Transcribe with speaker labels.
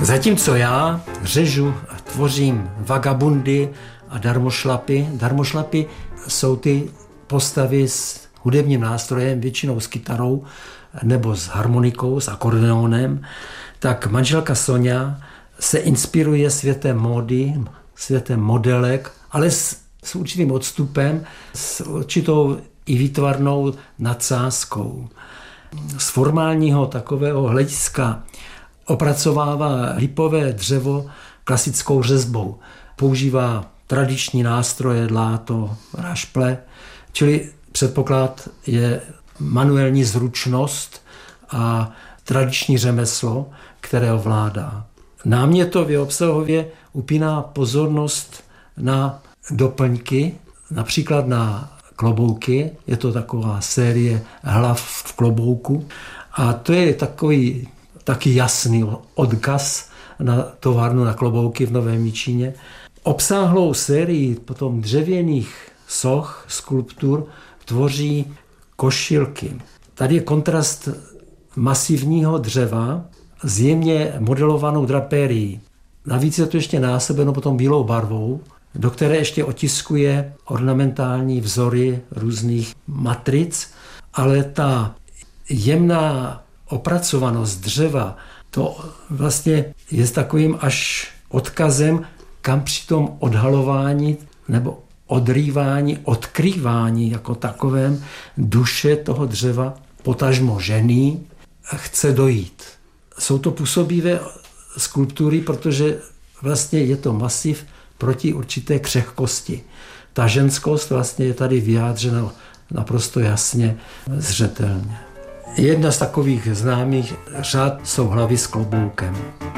Speaker 1: Zatímco já řežu a tvořím vagabundy a darmošlapy. Darmošlapy jsou ty postavy s hudebním nástrojem, většinou s kytarou nebo s harmonikou, s akordeonem. Tak manželka Soňa se inspiruje světem módy, světem modelek, ale s určitým odstupem, s určitou i výtvarnou nadsázkou. Z formálního takového hlediska opracovává lipové dřevo klasickou řezbou. Používá tradiční nástroje, dláto, rašple, čili předpoklad je manuální zručnost a tradiční řemeslo, které ovládá. Námětově obsahově upíná pozornost na doplňky, například na klobouky, je to taková série hlav v klobouku a to je takový taky jasný odkaz na továrnu na klobouky v Novém Jičíně. Obsáhlou sérii potom dřevěných soch, skulptur tvoří košilky. Tady je kontrast masivního dřeva s jemně modelovanou drapérií. Navíc je to ještě násobeno potom bílou barvou, do které ještě otiskuje ornamentální vzory různých matric, ale ta jemná opracovanost dřeva, to vlastně je takovým až odkazem, kam při tom odhalování nebo odrývání, odkrývání jako takovém duše toho dřeva, potažmo ženy, chce dojít. Jsou to působivé skulptury, protože vlastně je to masiv proti určité křehkosti. Ta ženskost vlastně je tady vyjádřena naprosto jasně, zřetelně. Jedna z takových známých řad jsou hlavy s kloboukem.